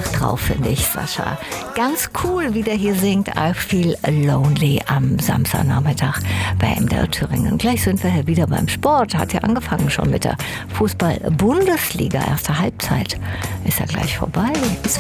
einfach drauf, finde ich, Sascha. Ganz cool, wie der hier singt. I Feel Lonely am Samstagnachmittag bei MDR Thüringen. Gleich sind wir hier wieder beim Sport. Hat ja angefangen schon mit der Fußball-Bundesliga. Erste Halbzeit ist ja gleich vorbei. Ist